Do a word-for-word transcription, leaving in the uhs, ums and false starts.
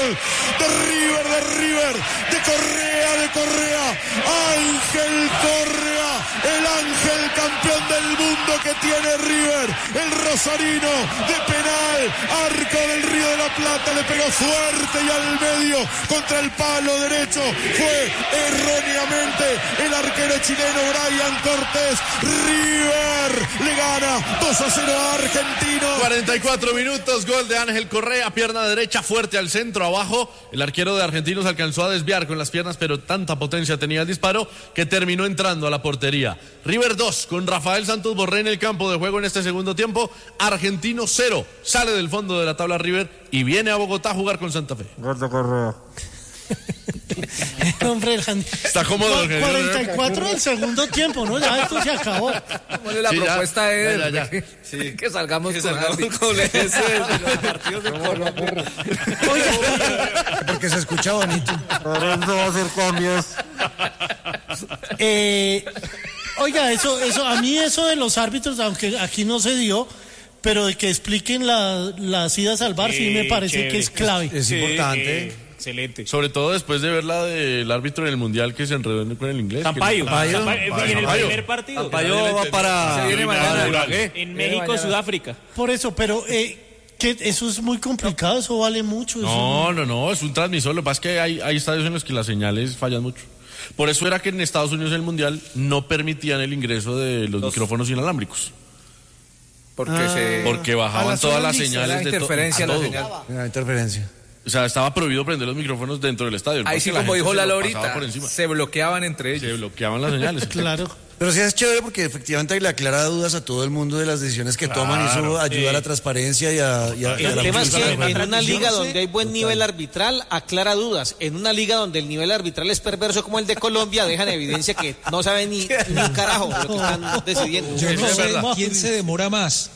gol de River, de River, de Correa, de Correa, Ángel Correa, el ángel campeón del mundo que tiene River, el rosarino de penal, arco del Río de la Plata, le pegó fuerte y al medio contra el palo derecho, fue erróneamente el arquero chileno Brian Cortés. River le gana dos a cero a Argentino. cuarenta y cuatro minutos, gol de Ángel Correa, pierna derecha fuerte al centro, abajo. El arquero de Argentinos alcanzó a desviar con las piernas, pero tanta potencia tenía el disparo que terminó entrando a la portería. River dos, con Rafael Santos Borré en el campo de juego en este segundo tiempo. Argentino cero, sale del fondo de la tabla River y viene a Bogotá a jugar con Santa Fe. Gol de Correa. Hombre, el está cómodo. cuarenta y cuatro del segundo tiempo, ¿no? Ya esto se acabó. ¿Cuál es la sí, propuesta ya, de ya, ya, ya. Sí. Que salgamos que con, salgamos con ese de los partidos de Colombia. Porque se escucha bonito. Ahora no va a hacer cambios. Eh, oiga, eso, eso, a mí eso de los árbitros, aunque aquí no se dio, pero de que expliquen la, las idas al bar, sí, sí me parece chévere. Que es clave. Es sí, importante. Eh, excelente. Sobre todo después de ver la del árbitro en el Mundial que se enredó con el inglés. Sampaio. Que... Sampaio. En el primer partido. Sampaio va para... Se viene mañana. En México, Sudáfrica. Por eso, pero... Eh, que eso es muy complicado, eso vale mucho. No, eso... no, no, es un transmisor. Lo que pasa es que hay, hay estadios en los que las señales fallan mucho. Por eso era que en Estados Unidos en el Mundial no permitían el ingreso de los, los... micrófonos inalámbricos. Porque, ah, se... porque bajaban todas las señales la de interferencia to- la señal. La interferencia. O sea, estaba prohibido prender los micrófonos dentro del estadio. Ahí sí, como dijo Lalo ahorita, se bloqueaban entre ellos. Se bloqueaban las señales. Claro. Pero sí es chévere porque efectivamente le aclara dudas a todo el mundo de las decisiones que claro, toman y eso ayuda sí. a la transparencia y a, y a, y a el la tema es que en en una liga donde hay buen nivel arbitral aclara dudas. En una liga donde el nivel arbitral es perverso como el de Colombia dejan evidencia que no saben ni, ni un carajo de lo que están decidiendo. Yo no sé quién se demora más,